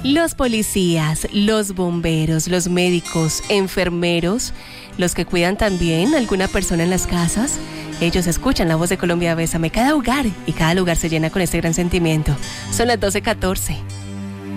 Los policías, los bomberos, los médicos, enfermeros, los que cuidan también a alguna persona en las casas, ellos escuchan La Voz de Colombia. Bésame. Cada hogar y cada lugar se llena con este gran sentimiento. Son las 12:14.